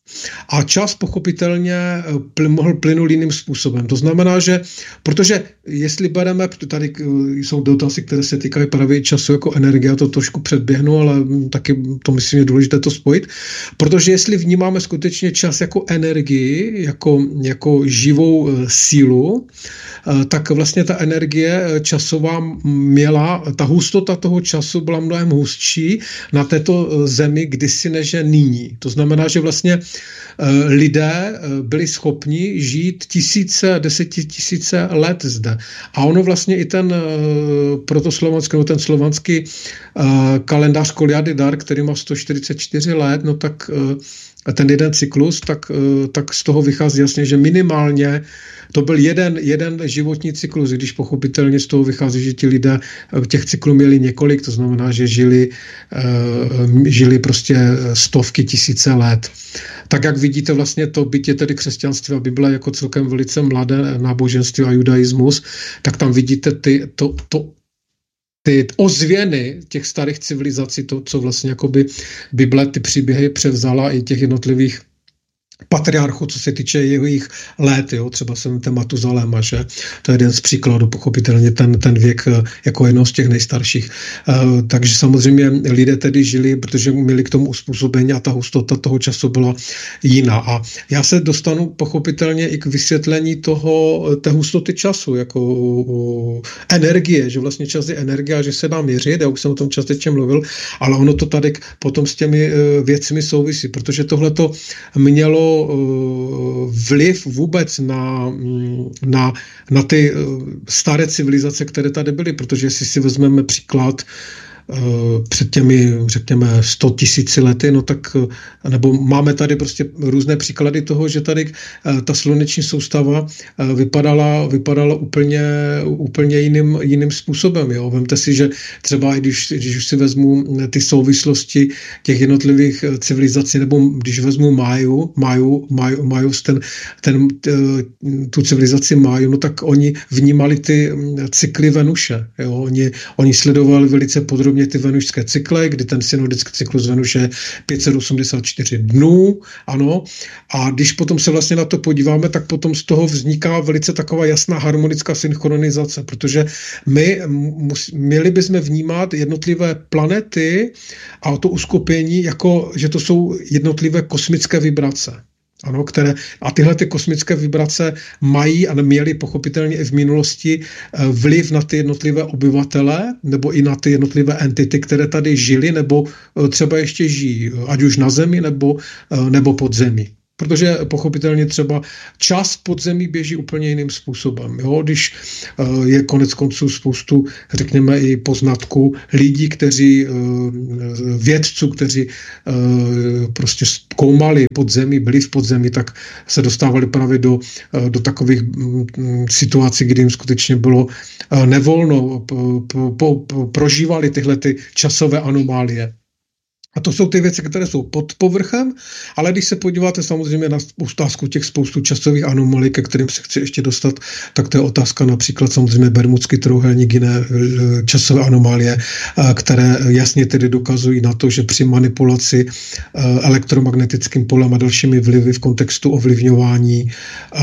A čas pochopitelně pl- mohl plynout jiným způsobem. To znamená, že, protože jestli bereme, tady jsou dotazy, které se týkají právě času jako energie, to trošku předběhnu, ale taky to myslím je důležité to spojit, protože jestli vnímáme skutečně čas jako energii, jako, jako živou sílu, tak vlastně ta energie časová měla, ta hustota toho času byla mnohem hustší na této zemi kdysi než nyní. To znamená, že vlastně lidé byli schopni žít tisíce, desetitisíce let zde. A ono vlastně i ten protoslovanský, no ten slovanský kalendář Koliady Dar, který má sto čtyřicet čtyři let, no tak ten jeden cyklus, tak, tak z toho vychází jasně, že minimálně to byl jeden, jeden životní cyklus, když pochopitelně z toho vychází, že ti lidé těch cyklů měli několik, to znamená, že žili, žili prostě stovky tisíce let. Tak jak vidíte vlastně to bytě tedy křesťanství a Bible jako celkem velice mladé náboženství a judaismus, tak tam vidíte ty, to, to ty ozvěny těch starých civilizací, to, co vlastně jakoby Bible ty příběhy převzala i těch jednotlivých patriarchů, co se týče jejich let, jo, třeba jsem ten Matuzaléma, že to je jeden z příkladů, pochopitelně ten, ten věk jako jedno z těch nejstarších. Uh, takže samozřejmě lidé tedy žili, protože měli k tomu uspůsobení a ta hustota toho času byla jiná. A já se dostanu pochopitelně i k vysvětlení toho, té hustoty času, jako uh, energie, že vlastně čas je energie a že se dá měřit, já už jsem o tom částečně mluvil, ale ono to tady potom s těmi uh, věcmi souvisí, protože tohle to mělo vliv vůbec na, na, na ty staré civilizace, které tady byly, protože jestli si vezmeme příklad před těmi, řekněme, sto tisíci lety, no tak, nebo máme tady prostě různé příklady toho, že tady ta sluneční soustava vypadala, vypadala úplně, úplně jiným, jiným způsobem. Jo. Vemte si, že třeba i když, když už si vezmu ty souvislosti těch jednotlivých civilizací, nebo když vezmu Máju, Máju, Máju, Máju ten, ten, tu civilizaci Máju, no tak oni vnímali ty cykly Venuše. Jo. Oni, oni sledovali velice podrobně ty venušské cykly, kdy ten synodický cyklus Venuše je pět set osmdesát čtyři dnů, ano, a když potom se vlastně na to podíváme, tak potom z toho vzniká velice taková jasná harmonická synchronizace, protože my mus, měli bychom vnímat jednotlivé planety a to uskupení, jako že to jsou jednotlivé kosmické vibrace. Ano, které, a tyhle ty kosmické vibrace mají a měly pochopitelně i v minulosti vliv na ty jednotlivé obyvatele nebo i na ty jednotlivé entity, které tady žily nebo třeba ještě žijí, ať už na Zemi nebo, nebo pod zemí. Protože pochopitelně třeba čas pod zemí běží úplně jiným způsobem. Jo? Když je konec konců spoustu, řekněme, i poznatků lidí, kteří, vědců, kteří prostě zkoumali podzemí, byli v podzemí, tak se dostávali právě do, do takových situací, kdy jim skutečně bylo nevolno, po, po, po, prožívali tyhle ty časové anomálie. A to jsou ty věci, které jsou pod povrchem, ale když se podíváte samozřejmě na otázku těch spoustu časových anomalí, ke kterým se chci ještě dostat, tak to je otázka například samozřejmě Bermudský trojúhelník, jiné časové anomálie, které jasně tedy dokazují na to, že při manipulaci elektromagnetickým polem a dalšími vlivy v kontextu ovlivňování,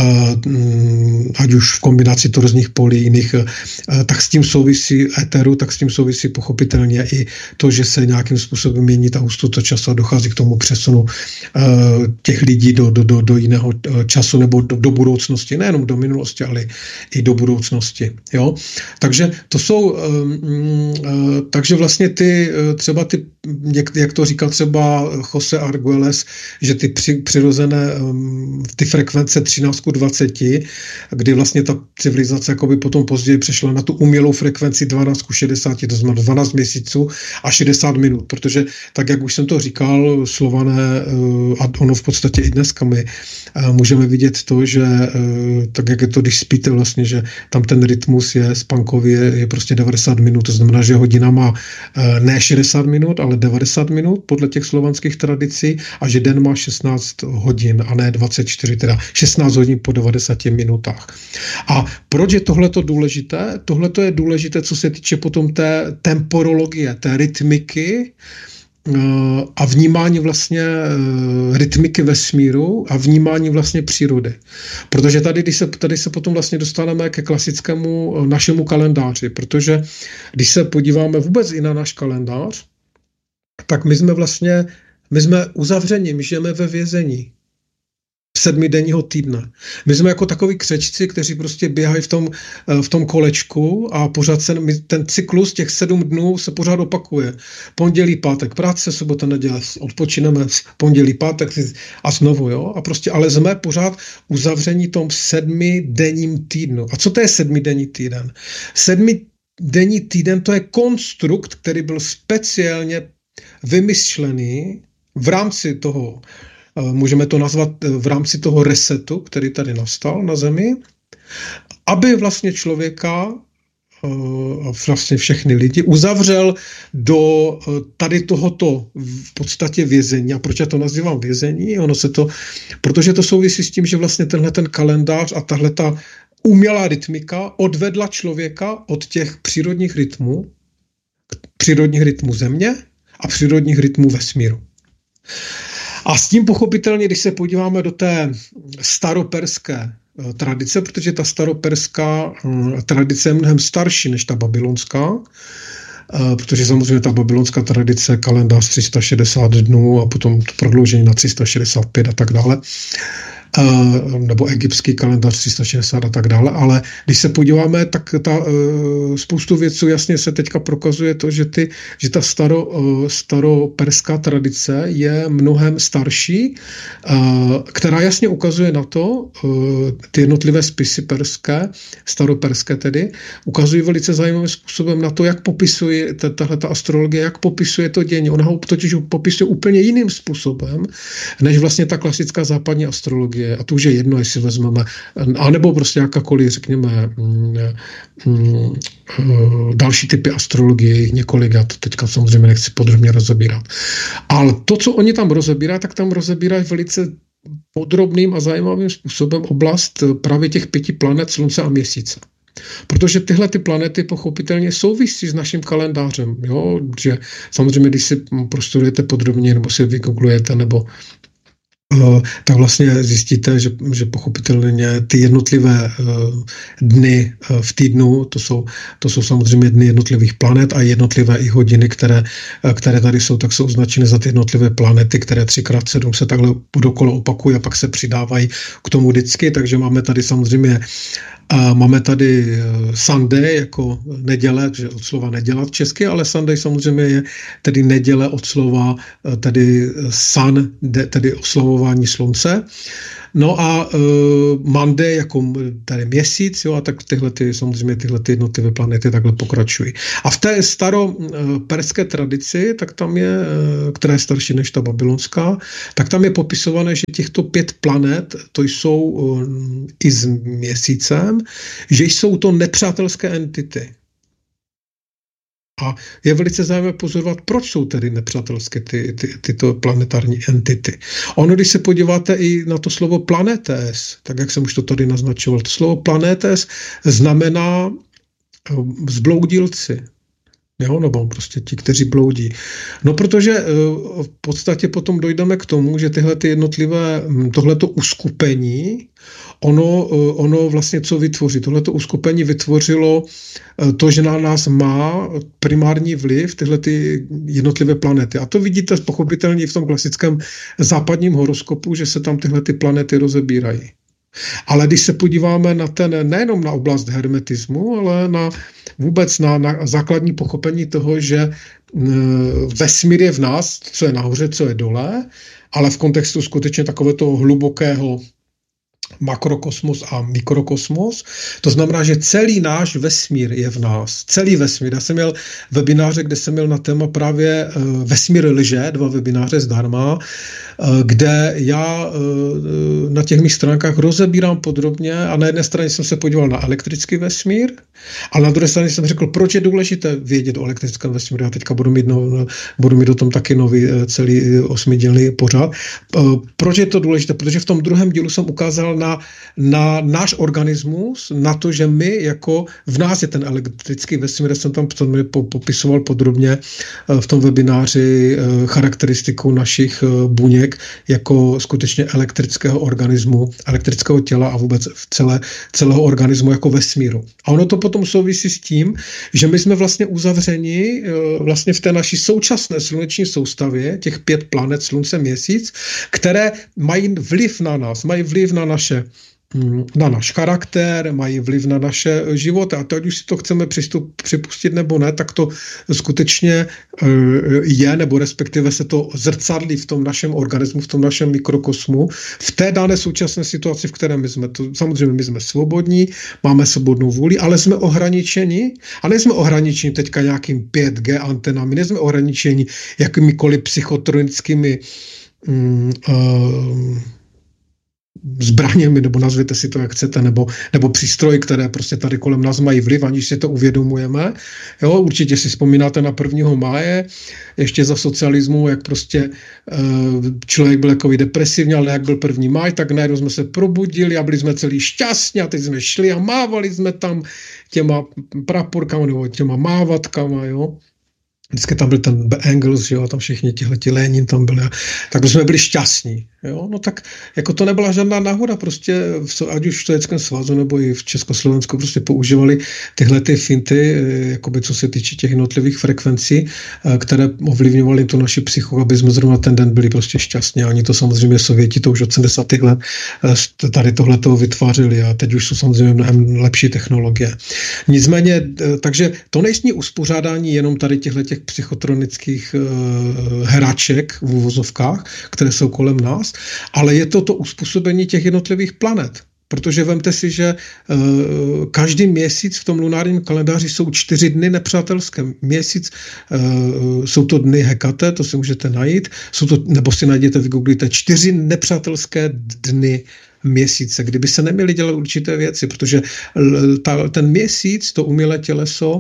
ať už v kombinaci torzních polí jiných, tak s tím souvisí éteru, tak s tím souvisí pochopitelně i to, že se nějakým způsobem mění ta hustota času a dochází k tomu přesunu uh, těch lidí do, do, do, do jiného času nebo do, do budoucnosti, nejenom do minulosti, ale i do budoucnosti. Jo? Takže to jsou, um, uh, takže vlastně ty, uh, třeba ty, jak, jak to říkal třeba Jose Arguelles, že ty při, přirozené um, ty frekvence třináct ku dvaceti, kdy vlastně ta civilizace jakoby potom později přešla na tu umělou frekvenci dvanáct ku šedesáti, to znamená dvanáct měsíců a šedesát minut, protože tak, jak už jsem to říkal, Slované, a ono v podstatě i dneska my můžeme vidět to, že tak, jak je to, když spíte vlastně, že tam ten rytmus je spánkový, je, je prostě devadesát minut, to znamená, že hodina má ne šedesát minut, ale devadesát minut podle těch slovanských tradicí a že den má šestnáct hodin a ne dvacet čtyři, teda šestnáct hodin po devadesáti minutách. A proč je tohleto důležité? Tohleto je důležité, co se týče potom té temporologie, té rytmiky, a vnímání vlastně rytmiky vesmíru a vnímání vlastně přírody. Protože tady, když se, tady se potom vlastně dostaneme ke klasickému našemu kalendáři, protože když se podíváme vůbec i na náš kalendář, tak my jsme vlastně, my jsme uzavřeni, my žijeme ve vězení sedmidenního týdne. My jsme jako takoví křečci, kteří prostě běhají v tom, v tom kolečku a pořád se, ten cyklus těch sedm dnů se pořád opakuje. Pondělí, pátek, práce, sobota, neděle, odpočineme, pondělí, pátek a znovu, jo. A prostě, ale jsme pořád uzavření tom sedmidenním týdnu. A co to je sedmidenní týden? Sedmidenní týden to je konstrukt, který byl speciálně vymyšlený v rámci toho, můžeme to nazvat v rámci toho resetu, který tady nastal na Zemi, aby vlastně člověka, vlastně všechny lidi, uzavřel do tady tohoto v podstatě vězení. A proč já to nazývám vězení? Ono se to, protože to souvisí s tím, že vlastně tenhle ten kalendář a tahle ta umělá rytmika odvedla člověka od těch přírodních rytmů, přírodních rytmů Země a přírodních rytmů vesmíru. A s tím pochopitelně, když se podíváme do té staroperské tradice, protože ta staroperská tradice je mnohem starší než ta babylonská, protože samozřejmě ta babylonská tradice, kalendář tři sta šedesát dnů a potom to prodloužení na tři sta šedesát pět a tak dále, nebo egyptský kalendář tři sta šedesát a tak dále, ale když se podíváme, tak ta spoustu věců jasně se teďka prokazuje to, že, ty, že ta staro, staroperská tradice je mnohem starší, která jasně ukazuje na to, ty jednotlivé spisy perské, staroperské tedy, ukazují velice zajímavým způsobem na to, jak popisuje tahleta astrologie, jak popisuje to dění. Ona ho totiž popisuje úplně jiným způsobem, než vlastně ta klasická západní astrologie. A to už je jedno, jestli vezmeme, anebo prostě jakákoliv, řekněme, další typy astrologie, několik, já to teďka samozřejmě nechci podrobně rozebírat. Ale to, co oni tam rozebírají, tak tam rozebírají velice podrobným a zajímavým způsobem oblast právě těch pěti planet Slunce a Měsíce. Protože tyhle ty planety pochopitelně souvisí s naším kalendářem. Jo? Že samozřejmě, když si prostudujete podrobně, nebo si vygooglujete, nebo tak vlastně zjistíte, že, že pochopitelně ty jednotlivé uh, dny uh, v týdnu, to jsou, to jsou samozřejmě dny jednotlivých planet a jednotlivé i hodiny, které, uh, které tady jsou, tak jsou označeny za ty jednotlivé planety, které třikrát sedm se takhle dokola opakují a pak se přidávají k tomu vždycky, takže máme tady samozřejmě A máme tady Sunday jako neděle, že od slova nedělat česky, ale Sunday samozřejmě je tedy neděle od slova tedy sun, tedy oslavování slunce. No a uh, Monday jako tady měsíc, jo, a tak tyhle ty, samozřejmě tyhle ty jednotlivé planety takhle pokračují. A v té staroperské tradici, tak tam je, která je starší než ta babylonská, tak tam je popisované, že těchto pět planet, to jsou uh, i s měsícem, že jsou to nepřátelské entity. A je velice zajímavé pozorovat, proč jsou tedy nepřátelské ty, ty, tyto planetární entity. Ono, když se podíváte i na to slovo planetes, tak jak jsem už to tady naznačoval, to slovo planetes znamená zbloudilci. Jo, nebo prostě ti, kteří bloudí. No, protože v podstatě potom dojdeme k tomu, že tyhle ty jednotlivé, tohleto uskupení, ono, ono vlastně co vytvoří? Tohleto uskupení vytvořilo to, že na nás má primární vliv tyhle ty jednotlivé planety. A to vidíte pochopitelně v tom klasickém západním horoskopu, že se tam tyhle ty planety rozebírají. Ale když se podíváme na ten, nejenom na oblast hermetismu, ale na vůbec na, na základní pochopení toho, že vesmír je v nás, co je nahoře, co je dole, ale v kontextu skutečně takového hlubokého makrokosmos a mikrokosmos. To znamená, že celý náš vesmír je v nás. Celý vesmír. Já jsem měl webináře, kde jsem měl na téma právě Vesmír lže, dva webináře zdarma, kde já na těch mých stránkách rozebírám podrobně a na jedné straně jsem se podíval na elektrický vesmír a na druhé straně jsem řekl, proč je důležité vědět o elektrickém vesmíru. Já teďka budu mít, no, budu mít o tom taky nový celý osmidílný pořad. Proč je to důležité? Protože v tom druhém dílu jsem ukázal na, na náš organismus, na to, že my jako v nás je ten elektrický vesmír, jsem tam popisoval podrobně v tom webináři charakteristiku našich buněk jako skutečně elektrického organismu, elektrického těla a vůbec v celé, celého organismu jako vesmíru. A ono to potom souvisí s tím, že my jsme vlastně uzavřeni vlastně v té naší současné sluneční soustavě, těch pět planet, slunce, měsíc, které mají vliv na nás, mají vliv na naše na náš charakter, mají vliv na naše životy. A to, ať už si to chceme přistup, připustit nebo ne, tak to skutečně je, nebo respektive se to zrcadlí v tom našem organismu, v tom našem mikrokosmu, v té dané současné situaci, v které my jsme. To, samozřejmě my jsme svobodní, máme svobodnou vůli, ale jsme ohraničeni a nejsme ohraničeni teďka nějakým pět G antenami, nejsme ohraničeni jakýmikoliv psychotronickými um, uh, zbraněmi, nebo nazvěte si to, jak chcete, nebo, nebo přístroji, které prostě tady kolem nás mají vliv, aniž si to uvědomujeme. Jo, určitě si vzpomínáte na prvního máje, ještě za socialismu, jak prostě uh, člověk byl jako depresivní, ale jak byl první máj, tak najednou jsme se probudili a byli jsme celý šťastní a teď jsme šli a mávali jsme tam těma praporkama nebo těma mávatkama, jo. Vždycky tam byl ten Engels, že jo, tam všichni tihleti Lenin tam byli, tak jsme byli šťastní, jo, no tak jako to nebyla žádná náhoda, prostě ať už v Sovětském svazu nebo i v Československu prostě používali tyhle ty finty, jakoby co se týče těch jednotlivých frekvencí, které ovlivňovaly tu naši psychu, aby jsme zrovna ten den byli prostě šťastní. A oni to samozřejmě Sověti to už od sedmdesátých let tady tohle toho vytvářeli a teď už jsou samozřejmě mnohem lepší technologie. Nicméně, takže to nejsní uspořádání jenom tady těchto těch psychotronických uh, hraček v uvozovkách, které jsou kolem nás, ale je to to uspůsobení těch jednotlivých planet. Protože vemte si, že uh, každý měsíc v tom lunárním kalendáři jsou čtyři dny nepřátelské. Měsíc uh, jsou to dny Hekate, to si můžete najít, jsou to, nebo si najděte, vygooglíte, čtyři nepřátelské dny měsíce, kdyby se neměly dělat určité věci, protože ta, ten měsíc, to umělé těleso,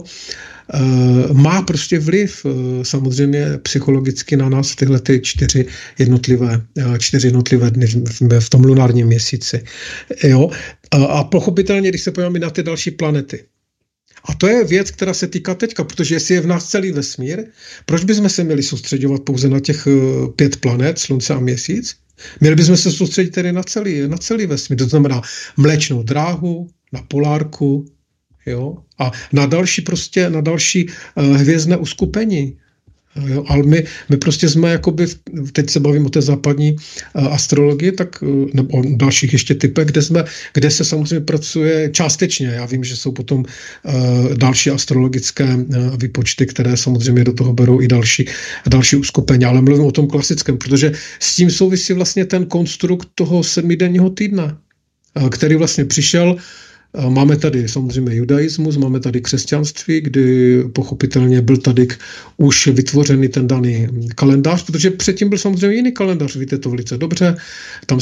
má prostě vliv samozřejmě psychologicky na nás v tyhle ty čtyři jednotlivé, čtyři jednotlivé dny v tom lunárním měsíci. Jo? A pochopitelně, když se podíváme na ty další planety. A to je věc, která se týká teďka, protože jestli je v nás celý vesmír, proč bychom se měli soustředovat pouze na těch pět planet, slunce a měsíc? Měli bychom se soustředit tedy na celý, na celý vesmír, to znamená Mléčnou dráhu, na polárku, jo, a na další prostě, na další uh, hvězdné uskupení. Jo, ale my, my prostě jsme jakoby, teď se bavím o té západní uh, astrologii, tak, uh, nebo o dalších ještě typech, kde jsme, kde se samozřejmě pracuje částečně. Já vím, že jsou potom uh, další astrologické uh, výpočty, které samozřejmě do toho berou i další, další uskupení, ale mluvím o tom klasickém, protože s tím souvisí vlastně ten konstrukt toho sedmidenního týdne, uh, který vlastně přišel. Máme tady samozřejmě judaismus, máme tady křesťanství, kdy pochopitelně byl tady už vytvořený ten daný kalendář, protože předtím byl samozřejmě jiný kalendář, víte to velice dobře, tam